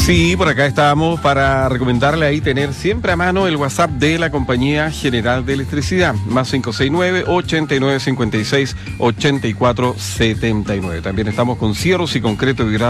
Sí, por acá estábamos para recomendarle ahí tener siempre a mano el WhatsApp de la Compañía General de Electricidad, más 569-8956-8479. También estamos con cierros y concreto